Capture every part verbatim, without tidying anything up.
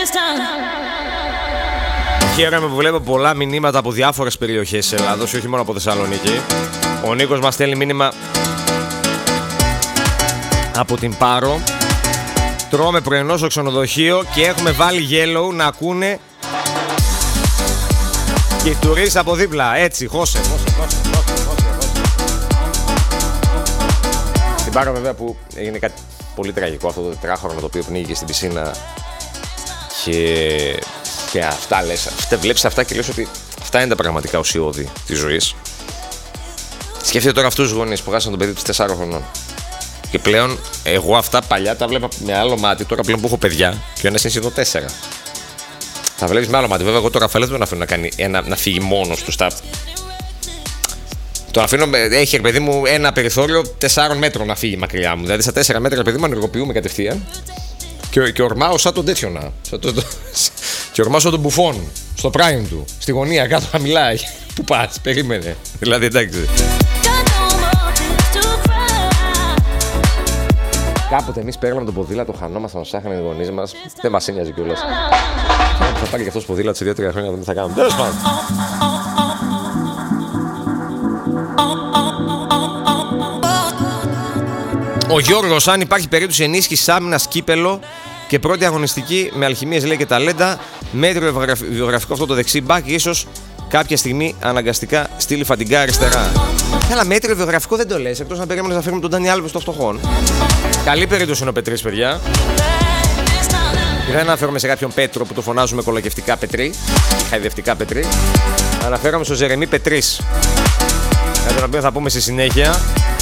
Χαίρομαι που βλέπω πολλά μηνύματα από διάφορες περιοχές της Ελλάδος, όχι μόνο από Θεσσαλονίκη. Ο Νίκος μας στέλνει μήνυμα από την Πάρο. Τρώμε πρωινό στο ξενοδοχείο και έχουμε βάλει yellow να ακούνε και οι τουρίστες από δίπλα. Έτσι, χώσε, χώσε, χώσε, χώσε, χώσε. Στην Πάρο βέβαια που έγινε κάτι πολύ τραγικό, αυτό το τετράχρονο το οποίο πνίγηκε στην πισίνα και, και αυτά λες, αυτά, βλέπεις αυτά και λες ότι αυτά είναι τα πραγματικά ουσιώδη της ζωής. Σκέφτεται τώρα αυτούς τους γονείς που χάσαν τον παιδί τους τεσσάρων χρονών. Και πλέον, εγώ αυτά παλιά τα βλέπα με άλλο μάτι. Τώρα πλέον που έχω παιδιά, και ο ένας είναι σχεδόν τέσσερα. Τα βλέπεις με άλλο μάτι. Βέβαια, εγώ το Ραφαέλ δεν τον αφήνω να, κάνει ένα, να φύγει μόνος του στα. Τον αφήνω, έχει παιδί μου ένα περιθώριο τεσσάρων μέτρων να φύγει μακριά μου. Δηλαδή, στα τέσσερα μέτρα παιδί μου ανεργοποιούμε κατευθείαν. Και, και ορμάω σαν τον τέτοιο να. Σαν το, το, και ορμάω σαν τον Μπουφόν. Στο prime του. Στη γωνία κάτω να μιλάει. Πού πας, περίμενε. Δηλαδή, εντάξει. Κάποτε εμείς παίρναμε το ποδήλατο, χανόμασταν, μας άχναν οι γονείς μας. Δεν μας ένοιαζε κιόλας. Θα πάρει και αυτός ποδήλατο σε δύο τρία χρόνια, δεν θα κάνουμε. Τέλος πάντων. Ο Γιώργος, αν υπάρχει περίπτωση ενίσχυσης άμυνας κύπελο και πρώτη αγωνιστική με αλχημίες λέει και ταλέντα, μέτριο βιογραφικό αυτό το δεξί μπακ, ίσως κάποια στιγμή αναγκαστικά στείλει Φαντιγκά αριστερά. Καλά, μέτριο βιογραφικό δεν το λες, εκτός να περίμενες να φέρουμε τον Ντάνι Άλβες των φτωχών. Καλή περίπτωση είναι ο Πετρής, παιδιά. Δεν αναφέρομαι σε κάποιον Πέτρο που το φωνάζουμε κολακευτικά Πετρή, χαϊδευτικά Πετρή. Αναφέρομαι στο Ζερεμί Πετρής, για τον οποίο θα πούμε στη συνέχεια.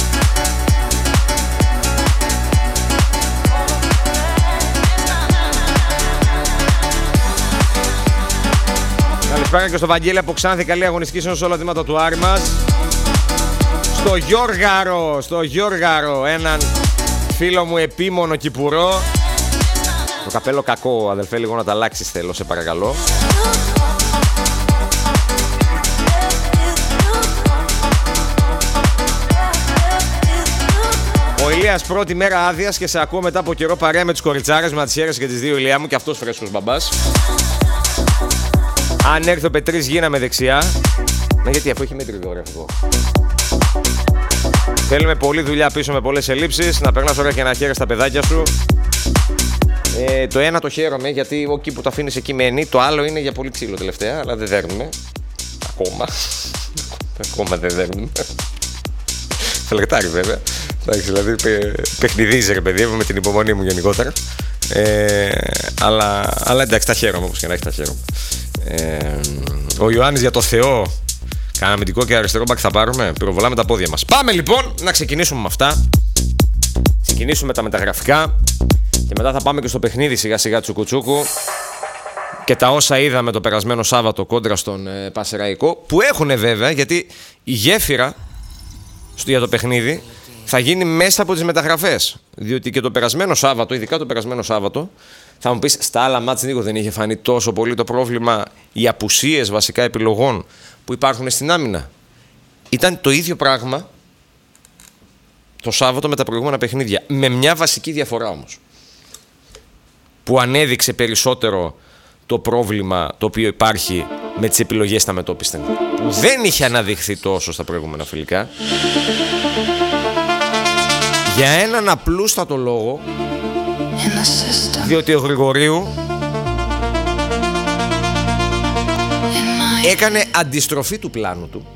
Καλησπέρα και στο Βαγγέλη από Ξάνθη, καλή αγωνιστική σε όλα τα δήματα του Άρη μας. Στο Γιώργαρο, στο Γιώργαρο, έναν φίλο μου επίμονο Κυπουρό. Το καπέλο κακό, αδελφέ, λίγο να τα αλλάξεις θέλω, σε παρακαλώ. Ο Ηλίας πρώτη μέρα άδειας και σε ακούω μετά από καιρό παρέα με τους κοριτσάρες, με τις χέρες και τις δύο Ηλία μου και αυτός φρέσκος μπαμπάς. Αν έρθει ο Πετρής γίναμε δεξιά. Ναι, γιατί αφού έχει μέτριο βιογραφικό. Θέλουμε πολλή δουλειά πίσω με πολλές ελλείψεις. Να περνάς ωραία και ένα χέρι στα παιδάκια σου. Ε, το ένα το χαίρομαι γιατί εκεί που το αφήνεις εκεί μένει. Το άλλο είναι για πολύ ξύλο τελευταία, αλλά δεν δέρνουμε. Ακόμα. Ακόμα δεν δέρνουμε. Φλερτάρει βέβαια. Εντάξει, δηλαδή παιχνιδίζει ρε παιδί μου με την υπομονή μου γενικότερα. Ε, αλλά, αλλά εντάξει, τα χαίρομαι όπως και να έχει, τα χαίρομαι. Ε, ο Ιωάννης για το Θεό. Κανένα αμυντικό και αριστερό μπακ θα πάρουμε. Πυροβολάμε τα πόδια μας. Πάμε λοιπόν να ξεκινήσουμε με αυτά. Ξεκινήσουμε τα μεταγραφικά. Και μετά θα πάμε και στο παιχνίδι σιγά σιγά τσουκουτσούκου. Και τα όσα είδαμε το περασμένο Σάββατο κόντρα στον ε, Πασεραϊκό. Που έχουν βέβαια, γιατί η γέφυρα στο, για το παιχνίδι θα γίνει μέσα από τις μεταγραφές. Διότι και το περασμένο Σάββατο, ειδικά το περασμένο Σάββατο, θα μου πεις στα άλλα μάτς Νίκο δεν είχε φανεί τόσο πολύ το πρόβλημα, οι απουσίες βασικά επιλογών που υπάρχουν στην άμυνα. Ήταν το ίδιο πράγμα το Σάββατο με τα προηγούμενα παιχνίδια. Με μια βασική διαφορά όμως. Που ανέδειξε περισσότερο το πρόβλημα το οποίο υπάρχει με τις επιλογές στα μετώπιστα. Που δεν είχε αναδειχθεί τόσο στα προηγούμενα φιλικά. Για έναν απλούστατο λόγο, διότι ο Γρηγορίου έκανε αντιστροφή του πλάνου του.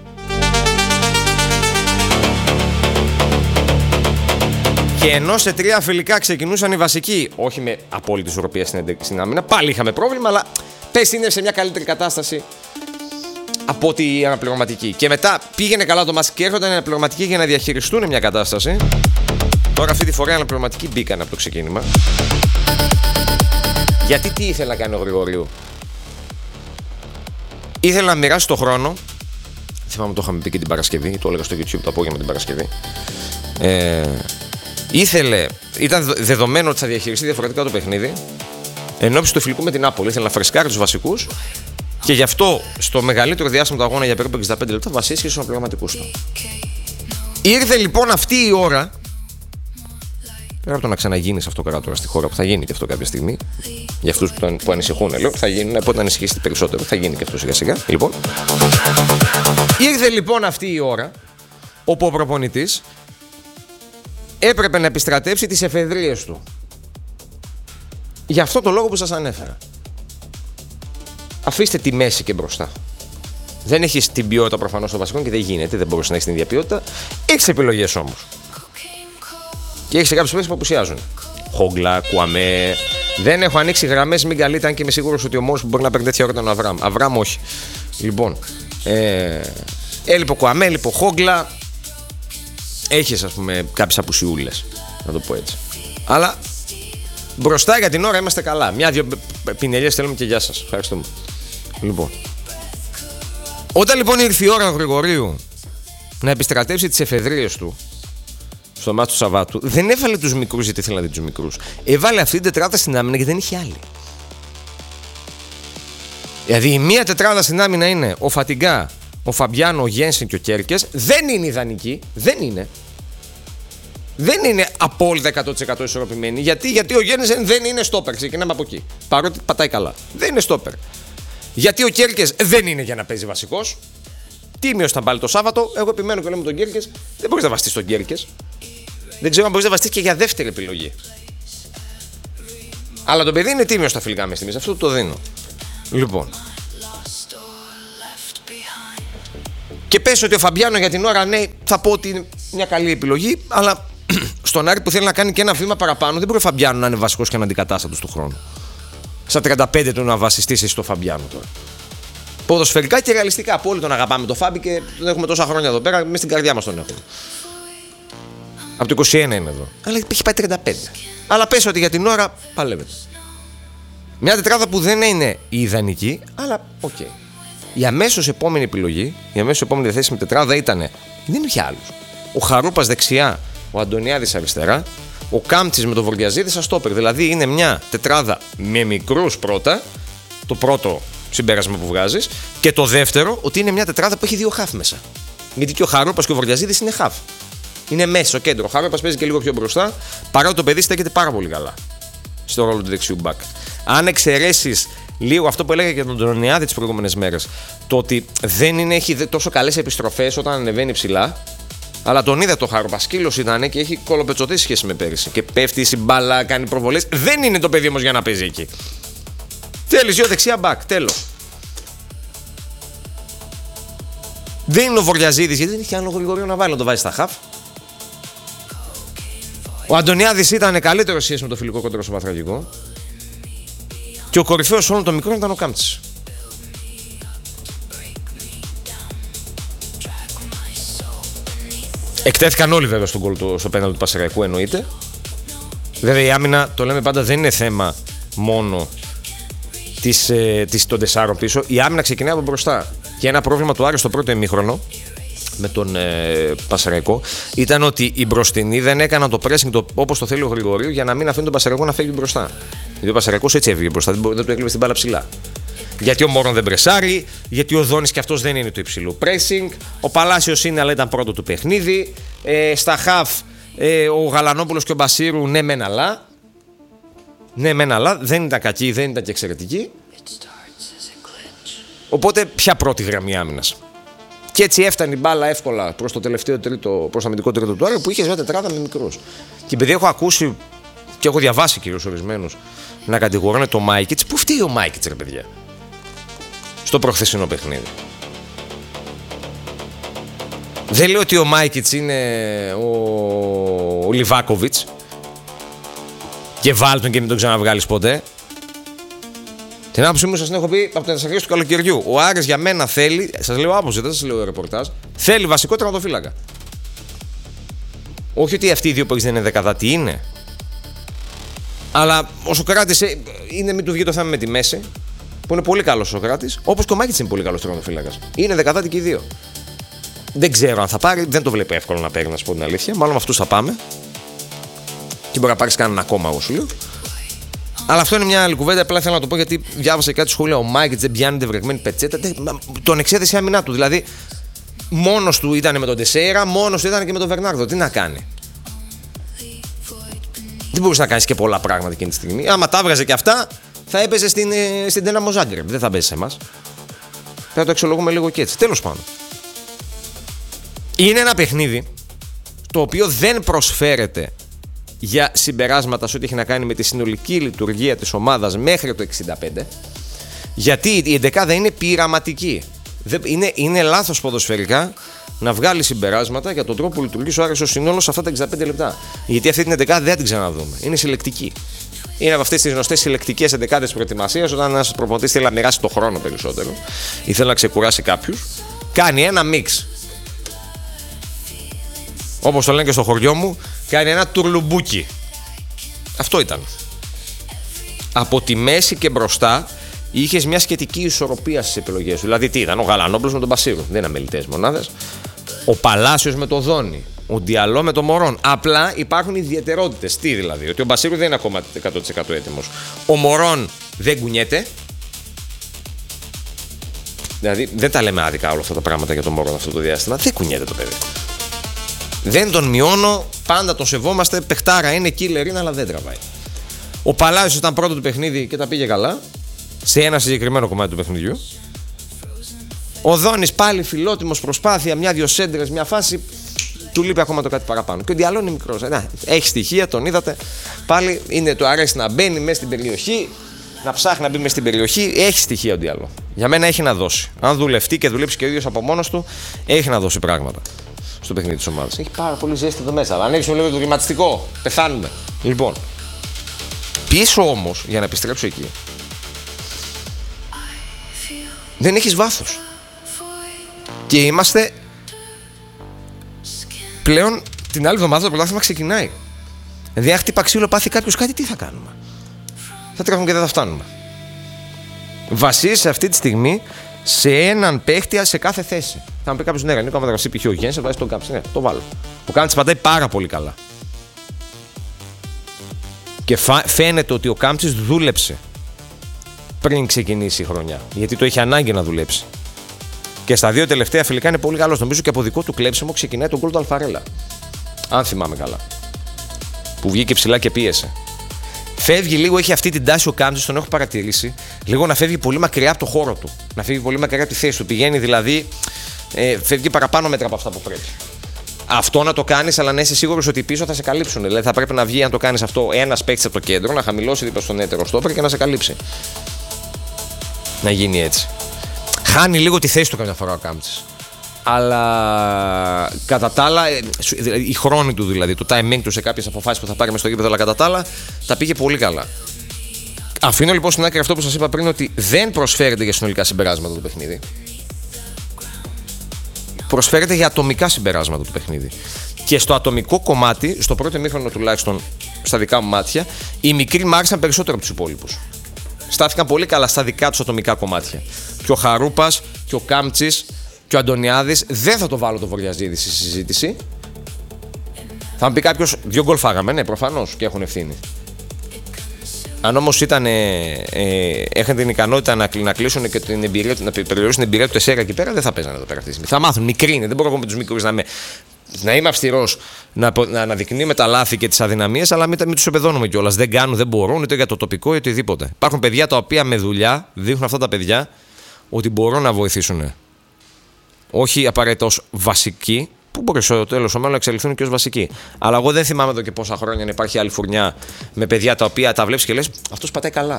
Και ενώ σε τρία φιλικά ξεκινούσαν οι βασικοί, όχι με απόλυτη ισορροπία στην άμυνα, πάλι είχαμε πρόβλημα, αλλά πες είναι σε μια καλύτερη κατάσταση από ότι η αναπληρωματική. Και μετά πήγαινε καλά το μάτς και έρχονταν οι αναπληρωματικοί για να διαχειριστούν μια κατάσταση. Τώρα αυτή τη φορά οι αναπληρωματικοί μπήκαν από το ξεκίνημα. Γιατί τι ήθελε να κάνει ο Γρηγορίου? Ήθελε να μοιράσει το χρόνο. Θυμάμαι το είχαμε πει και την Παρασκευή, το έλεγα στο YouTube το απόγευμα την Παρασκευή. Ε, ήθελε, ήταν δεδομένο ότι θα διαχειριστεί διαφορετικά το παιχνίδι. Ενώπιση του φιλικού με την Νάπολη, ήθελε να φρεσκάρει τους βασικούς. Και γι' αυτό στο μεγαλύτερο διάστημα του αγώνα για περίπου εξήντα πέντε λεπτά βασίστηκε στους αναπληρωματικούς του. Ήρθε λοιπόν αυτή η ώρα Πέρα από το να ξαναγίνει αυτοκράτορα στη χώρα που θα γίνει και αυτό κάποια στιγμή, για αυτούς που, που ανησυχούν, λέω, θα γίνει, οπότε να ανησυχήσετε περισσότερο, θα γίνει και αυτό σιγά σιγά. Λοιπόν, ήρθε λοιπόν αυτή η ώρα όπου ο προπονητής έπρεπε να επιστρατεύσει τις εφεδρίες του. Για αυτό το λόγο που σας ανέφερα. Αφήστε τη μέση και μπροστά. Δεν έχεις την ποιότητα προφανώς των βασικών και δεν γίνεται, δεν μπορείς να έχεις την ίδια ποιότητα. Έχεις επιλογές όμως. Και έχεις κάποιους παίκτες που απουσιάζουν. Χόγκλα, Κουαμέ. Δεν έχω ανοίξει γραμμές, μην καλείτε, αν και είμαι σίγουρος ότι ο μόνος που μπορεί να παίρνει τέτοια ώρα ήταν ο Αβραμ. Αβραμ όχι. Λοιπόν, ε, έλειπε ο Κουαμέ, έλειπε ο Χόγκλα. Έχεις, ας πούμε, κάποιες απουσιούλες, να το πω έτσι. Αλλά μπροστά για την ώρα είμαστε καλά. Μια-δυο πινελιές θέλουμε και γεια σας. Ευχαριστούμε. Λοιπόν, όταν λοιπόν ήρθε η ώρα ο Γρηγορίου να επιστρατεύσει τις εφεδρίες του στο μάτι του Σαββάτου, δεν έβαλε τους μικρούς γιατί ήθελε να δει τους μικρούς. Έβαλε αυτή την τετράδα στην άμυνα γιατί δεν είχε άλλη. Δηλαδή η μία τετράδα στην άμυνα είναι ο Φατιγκά, ο Φαμπιάνο, ο Γένσεν και ο Κέρκες. Δεν είναι ιδανική. Δεν είναι. Δεν είναι απόλυτα εκατό τοις εκατό ισορροπημένη. Γιατί, γιατί ο Γένσεν δεν είναι στόπερ. Ξεκινάμε από εκεί. Παρότι πατάει καλά. Δεν είναι στόπερ. Γιατί ο Κέρκες δεν είναι για να παίζει βασικός. Τίμιος ήταν πάλι το Σάββατο. Εγώ επιμένω και λέω με τον Κέρκες. Δεν μπορείς να βαστείς τον Κέρκες. Δεν ξέρω αν μπορείς να βαστείς και για δεύτερη επιλογή. Αλλά το παιδί είναι τίμιος στα φιλικά με στιγμής. Αυτό το δίνω. Λοιπόν. Και πες ότι ο Φαμπιάνο για την ώρα, ναι, θα πω ότι είναι μια καλή επιλογή, αλλά στον Άρη που θέλει να κάνει και ένα βήμα παραπάνω, δεν μπορεί ο Φαμπιάνο να είναι βασικός και αναντικατάστατος του χρόνου. Στα τριάντα πέντε του να βασιστείς εσύ στο Φαμπιάνο τώρα. Ποδοσφαιρικά και ρεαλιστικά. Από όλοι τον αγαπάμε τον Φάμπι και τον έχουμε τόσα χρόνια εδώ πέρα, μέσα στην καρδιά μας τον έχουμε. Από το είκοσι ένα είναι εδώ. Αλλά έχει πάει τριάντα πέντε. Αλλά πες ότι για την ώρα παλεύεται. Μια τετράδα που δεν είναι η ιδανική, αλλά οκ. Okay. Η αμέσως επόμενη επιλογή, η αμέσως επόμενη διαθέσιμη τετράδα ήταν. Δεν είχε άλλους. Ο Χαρούπας δεξιά, ο Αντωνιάδης αριστερά, ο Κάμπτσης με τον Βορειαζίδη σαν στόπερ. Δηλαδή είναι μια τετράδα με μικρούς πρώτα, το πρώτο συμπέρασμα που βγάζεις, και το δεύτερο ότι είναι μια τετράδα που έχει δύο χαφ μέσα. Γιατί και ο Χαρούπας και ο Βορειαζίδης είναι χαφ. Είναι μέσα στο κέντρο. Ο Χαρούπας παίζει και λίγο πιο μπροστά, παρότι το παιδί στέκεται πάρα πολύ καλά στο ρόλο του δεξιού μπακ. Αν εξαιρέσεις λίγο αυτό που έλεγα για τον Αντωνιάδη τις προηγούμενες μέρες, το ότι δεν είναι, έχει τόσο καλές επιστροφές όταν ανεβαίνει ψηλά, αλλά τον είδα το Χαρούπα, σκύλος ήταν και έχει κολοπετσωτήσει σχέση με πέρυσι. Και πέφτει στην μπάλα, κάνει προβολές. Δεν είναι το παιδί όμως για να παίζει εκεί. Θέλεις δύο δεξιά μπακ, τέλος. Δεν είναι ο Βορειαζίδης, γιατί δεν είχε άλλο Γρηγορίου να βάλει να το βάζει στα χαφ. Ο Αντωνιάδης ήταν καλύτερο σχέση με το φιλικό κόντρο στο Παθραγικό. Και ο κορυφαίος όλων των μικρών ήταν ο Κάμπτσης. Εκτέθηκαν όλοι βέβαια στον γκολ του, στο πέναλτι του Πασεραϊκού, εννοείται. Βέβαια η άμυνα, το λέμε πάντα, δεν είναι θέμα μόνο της, ε, της, των τεσσάρων πίσω. Η άμυνα ξεκινάει από μπροστά. Και ένα πρόβλημα του Άρη στο πρώτο ημίχρονο με τον ε, Πασεραϊκό ήταν ότι οι μπροστινοί δεν έκαναν το pressing το, όπως το θέλει ο Γρηγορίου, για να μην αφήνει τον Πασεραϊκό να φεύγει μπροστά. Γιατί ο Πασεραϊκός έτσι έβγαινε μπροστά, δεν, δεν του έκλειβε την μπάλα ψηλά. Γιατί ο Μόρον δεν πρεσάρει, γιατί ο Δόνης και αυτός δεν είναι του υψηλού pressing. Ο Παλάσιος είναι, αλλά ήταν πρώτο του παιχνίδι. Ε, στα χαφ ε, ο Γαλανόπουλος και ο Μπασίρου, ναι μεν αλλά. Ναι μεν αλλά, δεν ήταν κακοί, δεν ήταν και εξαιρετικοί. Οπότε ποια πρώτη γραμμή άμυνας. Και έτσι έφτανε η μπάλα εύκολα προς το τελευταίο τρίτο, προς το αμυντικό τρίτο του Άρη, που είχε μια τετράδα με μικρούς. Και επειδή έχω ακούσει και έχω διαβάσει κυρίως ορισμένους να κατηγορούν το Μάικιτς, πού φταίει ο Μάικιτς, ρε παιδιά, στο προχθεσινό παιχνίδι. Δεν λέω ότι ο Μάικιτς είναι ο, ο Λιβάκοβιτς και βάλτον και μην τον ξαναβγάλεις ποτέ. Την άποψή μου σας την έχω πει από τις αρχές του καλοκαιριού. Ο Άρης για μένα θέλει, σας λέω άποψη, δεν σας λέω ρεπορτάζ, θέλει βασικό τερματοφύλακα. Όχι ότι αυτοί οι δύο παίκτες δεν είναι δεκαδάτοι, είναι. Αλλά ο Σοκράτης είναι, μην του βγει το θέμα με τη μέση, που είναι πολύ καλός ο Σοκράτης, όπως και ο Μάκητς είναι πολύ καλός τερματοφύλακας. Είναι δεκαδάτοι και οι δύο. Δεν ξέρω αν θα πάρει, δεν το βλέπω εύκολο να παίρνει, να σου πω την αλήθεια. Μάλλον με αυτούς θα πάμε. Και μπορεί να πάρει κανέναν ακόμα, εγώ σου λέω. Αλλά αυτό είναι μια άλλη κουβέντα. Απλά θέλω να το πω γιατί διάβασα κάτι σχόλια. Ο Μάικετς δεν πιάνει την βρεγμένη πετσέτα. Τον εξέδεσε η άμυνά του. Δηλαδή, μόνος του ήταν με τον Τεσέιρα, μόνος του ήταν και με τον Βερνάρδο. Τι να κάνει. Δεν μπορούσε να κάνει και πολλά πράγματα εκείνη τη στιγμή. Άμα τα έβγαζε και αυτά, θα έπαιζε στην, στην Ντέναμο Ζάγκρεπ. Δεν θα παίζει σε εμάς. Θα το εξολογούμε λίγο και έτσι. Τέλος πάντων. Είναι ένα παιχνίδι το οποίο δεν προσφέρεται για συμπεράσματα σε ό,τι έχει να κάνει με τη συνολική λειτουργία της ομάδας μέχρι το εξήντα πέντε. Γιατί η εντεκάδα είναι πειραματική. Είναι, είναι λάθος ποδοσφαιρικά να βγάλει συμπεράσματα για τον τρόπο που λειτουργεί ο Άρης ως σύνολο σε αυτά τα εξήντα πέντε λεπτά. Γιατί αυτή την εντεκάδα δεν θα την ξαναδούμε. Είναι συλλεκτική. Είναι από αυτές τις γνωστές συλλεκτικές εντεκάδες προετοιμασίας, όταν ένας προπονητής θέλει να μοιράσει το χρόνο περισσότερο ή θέλει να ξεκουράσει κάποιους. Κάνει ένα μίξ. Όπως το λένε και στο χωριό μου, κάνει ένα τουρλουμπούκι. Αυτό ήταν. Από τη μέση και μπροστά είχες μια σχετική ισορροπία στις επιλογές σου. Δηλαδή, τι ήταν, ο Γαλανόπουλος με τον Μπασίρου. Δεν είναι αμελητές μονάδες. Ο Παλάσιος με τον Δόνι. Ο Ντιαλό με τον Μωρόν. Απλά υπάρχουν ιδιαιτερότητες. Τι δηλαδή, ότι ο Μπασίρου δεν είναι ακόμα εκατό τοις εκατό έτοιμος. Ο Μωρόν δεν κουνιέται. Δηλαδή, δεν τα λέμε άδικα όλα αυτά τα πράγματα για τον Μωρόν αυτό το διάστημα. Δεν κουνιέται το παιδί. Δεν τον μειώνω, πάντα τον σεβόμαστε. Παιχτάρα είναι, killer είναι, αλλά δεν τραβάει. Ο Παλάσιος ήταν πρώτο του παιχνίδι και τα πήγε καλά. Σε ένα συγκεκριμένο κομμάτι του παιχνιδιού. Ο Δόνης πάλι φιλότιμος, προσπάθεια, μια-δυο σέντρες, μια φάση. Του λείπει ακόμα το κάτι παραπάνω. Και ο Ντιαλό είναι μικρός. Να, έχει στοιχεία, τον είδατε. Πάλι είναι, του αρέσει να μπαίνει μέσα στην περιοχή, να ψάχνει να μπει μέσα στην περιοχή. Έχει στοιχεία ο Ντιαλό. Για μένα έχει να δώσει. Αν δουλευτεί και δουλέψει και ο ίδιος από μόνος του, έχει να δώσει πράγματα στο παιχνίδι της ομάδας. Έχει πάρα πολύ ζέστη εδώ μέσα. Αν ανοίξουμε λίγο το κλιματιστικό, πεθάνουμε. Λοιπόν, πίσω όμως, για να επιστρέψω εκεί, δεν έχεις βάθος. Και είμαστε πλέον την άλλη εβδομάδα το πρωτάθλημα ξεκινάει. Δηλαδή, αν χτύπα ξύλο πάθει κάποιος κάτι, τι θα κάνουμε? Θα τρέχουμε και δεν θα φτάνουμε. Βασίζεσαι αυτή τη στιγμή σε έναν παίχτη σε κάθε θέση. Θα μου πει κάποιος, ναι, Ρανίκο, άμα δραστεί π.χ. ο Γένσερ, βάζει τον Κάμψη. Ναι, το βάλω. Ο Κάμψη πατάει πάρα πολύ καλά. Και φαίνεται ότι ο Κάμψης δούλεψε πριν ξεκινήσει η χρονιά. Γιατί το είχε ανάγκη να δουλέψει. Και στα δύο τελευταία φιλικά είναι πολύ καλός. Νομίζω και από δικό του κλέψιμο ξεκινάει τον γκολ του Αλφαρέλα. Αν θυμάμαι καλά. Που βγήκε ψηλά και πίεσε. Φεύγει λίγο, έχει αυτή την τάση ο Κάμψης, τον έχω παρατηρήσει. Λίγο να φεύγει πολύ μακριά από το χώρο του. Να φεύγει πολύ μακριά από τη θέση του. Πηγαίνει δηλαδή, ε, φεύγει παραπάνω μέτρα από αυτά που πρέπει. Αυτό να το κάνεις, αλλά να είσαι σίγουρος ότι πίσω θα σε καλύψουν. Δηλαδή θα πρέπει να βγει, αν το κάνεις αυτό, ένας παίκτης από το κέντρο, να χαμηλώσει δίπλα στον έτερο στόπερ και να σε καλύψει. Να γίνει έτσι. Χάνει λίγο τη θέση του καμιά φορά ο Κάμψης. Αλλά κατά τα άλλα, η χρόνη του δηλαδή, το timing του σε κάποιες αποφάσεις που θα πάρει μες στο γήπεδο, αλλά κατά τα άλλα τα πήγε πολύ καλά. Αφήνω λοιπόν στην άκρη αυτό που σας είπα πριν, ότι δεν προσφέρεται για συνολικά συμπεράσματα το παιχνίδι. Προσφέρεται για ατομικά συμπεράσματα το παιχνίδι. Και στο ατομικό κομμάτι, στο πρώτο ημίχρονο τουλάχιστον στα δικά μου μάτια, οι μικροί μ' άρεσαν περισσότερο από τους υπόλοιπους. Στάθηκαν πολύ καλά στα δικά τους ατομικά κομμάτια. Και ο Χαρούπας και ο Κάμψης και ο Αντωνιάδης, δεν θα το βάλω το Βορειαζίδη στη συζήτηση. Θα μου πει κάποιος, δύο γκολ φάγαμε, ναι, προφανώς και έχουν ευθύνη. Αν όμως ήταν, ε, ε, είχαν την ικανότητα να, να κλείσουν και την εμπειρία, να περιορίσουν την εμπειρία του τεσσέρα εκεί πέρα, δεν θα παίζανε εδώ πέρα αυτή τη στιγμή. Θα μάθουν, μικροί είναι, δεν μπορώ εγώ με τους μικρούς να είμαι, να είμαι αυστηρός, να, να αναδεικνύουμε τα λάθη και τις αδυναμίες, αλλά μην, μην τους επεδώνουμε κιόλας. Δεν κάνουν, δεν μπορούν, είτε για το τοπικό είτε οτιδήποτε. Υπάρχουν παιδιά τα οποία με δουλειά δείχνουν αυτά τα παιδιά ότι μπορούν να βοηθήσουν. Όχι απαραίτητα ως βασικοί, που μπορεί στο τέλος ο μέλλον να εξελιχθούν και ως βασικοί. Αλλά εγώ δεν θυμάμαι εδώ και πόσα χρόνια να υπάρχει άλλη φουρνιά με παιδιά τα οποία τα βλέπεις και λες, αυτός πατάει καλά.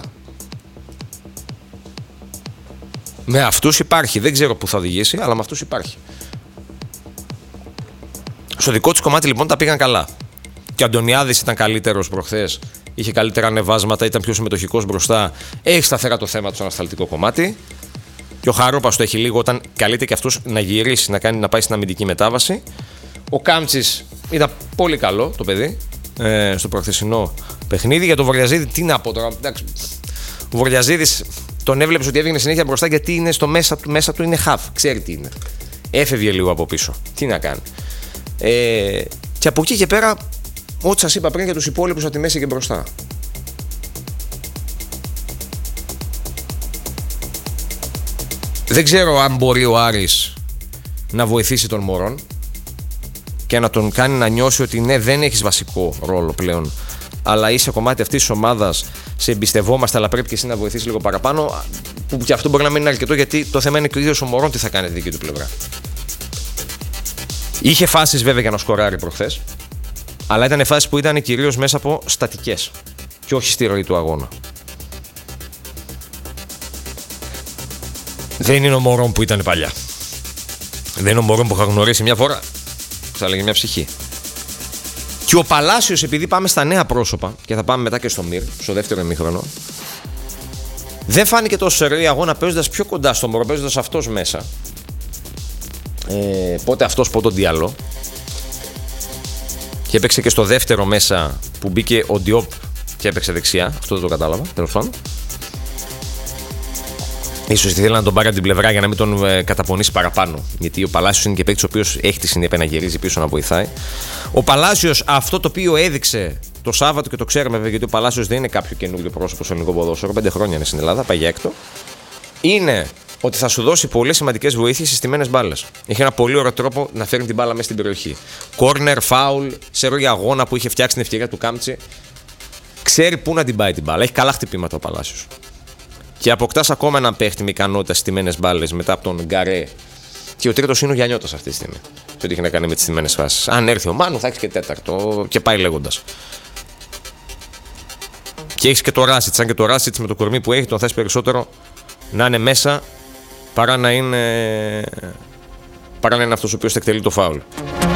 Με αυτούς υπάρχει. Δεν ξέρω πού θα οδηγήσει, αλλά με αυτούς υπάρχει. Στο δικό τους κομμάτι λοιπόν τα πήγαν καλά. Και ο Αντωνιάδης ήταν καλύτερος προχθές. Είχε καλύτερα ανεβάσματα, ήταν πιο συμμετοχικός μπροστά. Έχει σταθερά το θέμα του στο ανασταλτικό κομμάτι. Και ο Χαρούπας το έχει λίγο όταν καλείται και αυτός να γυρίσει, να, κάνει, να πάει στην αμυντική μετάβαση. Ο Κάμψης ήταν πολύ καλό το παιδί ε, στο προχθεσινό παιχνίδι. Για τον Βορειαζίδη, τι να πω τώρα. Εντάξει, ο Βορειαζίδης τον έβλεψε ότι έβγαινε συνέχεια μπροστά γιατί είναι στο μέσα, μέσα του είναι χαφ. Ξέρει τι είναι. Έφευγε λίγο από πίσω. Τι να κάνει. Ε, και από εκεί και πέρα, ό,τι σας είπα πριν για τους υπόλοιπους από τη μέση και μπροστά. Δεν ξέρω αν μπορεί ο Άρης να βοηθήσει τον Μωρόν και να τον κάνει να νιώσει ότι ναι, δεν έχεις βασικό ρόλο πλέον αλλά είσαι κομμάτι αυτής της ομάδας, σε εμπιστευόμαστε, αλλά πρέπει και εσύ να βοηθήσεις λίγο παραπάνω. Που και αυτό μπορεί να μην είναι αρκετό, γιατί το θέμα είναι και ο ίδιος ο Μωρόν τι θα κάνει τη δική του πλευρά. Είχε φάσεις βέβαια για να σκοράρει προχθές, αλλά ήταν φάσεις που ήταν κυρίως μέσα από στατικές και όχι στη ροή του αγώνα. Δεν είναι ο Μωρόν που ήταν παλιά. Δεν είναι ο Μωρόν που είχα γνωρίσει μια φορά. Θα έλεγε μια ψυχή. Και ο Παλάσιος, επειδή πάμε στα νέα πρόσωπα και θα πάμε μετά και στο Μυρ, στο δεύτερο ημίχρονο, δεν φάνηκε τόσο σε ροή αγώνα παίζοντας πιο κοντά στο Μωρόν, παίζοντας αυτός μέσα. Ε, πότε αυτός, πότε ο Διαλό. Και έπαιξε και στο δεύτερο μέσα που μπήκε ο Ντιόπ και έπαιξε δεξιά. Αυτό δεν το κατάλαβα, τέλος πάντων. Ίσως ήθελα να τον πάρει από την πλευρά για να μην τον ε, καταπονήσει παραπάνω. Γιατί ο Παλάσιος είναι και παίκτης ο οποίος έχει τη συνέπεια να γυρίζει πίσω να βοηθάει. Ο Παλάσιος, αυτό το οποίο έδειξε το Σάββατο, και το ξέρουμε βέβαια, γιατί ο Παλάσιος δεν είναι κάποιο καινούριο πρόσωπο στο ελληνικό ποδόσφαιρο. Πέντε χρόνια είναι στην Ελλάδα, πάει για έκτο. Είναι ότι θα σου δώσει πολλές σημαντικές βοήθειες σε στιμένες μπάλες. Έχει ένα πολύ ωραίο τρόπο να φέρνει την μπάλα μέσα στην περιοχή. Κόρνερ, φάουλ, σε ροή αγώνα που είχε φτιάξει την ευκαιρία του Κάμτσι. Ξέρει πού να την πάει την μπάλα. Έχει καλά χτυπήματα ο Παλάσιος. Και αποκτάς ακόμα έναν παίχτη με ικανότητα στις στιμένες μπάλες μετά από τον Γκαρέ. Και ο τρίτος είναι ο Γιαννιώτας αυτή τη στιγμή. Σε ό,τι έχει να κάνει με τις στιμένες φάσεις. Αν έρθει ο Μάνου, θα έχει και τέταρτο και πάει λέγοντας. Και έχει και το Ράσιτς. Αν και το Ράσιτς με το κορμί που έχει, τον θες περισσότερο να είναι μέσα παρά να είναι, παρά να είναι αυτός ο οποίος θα εκτελεί το φάουλ.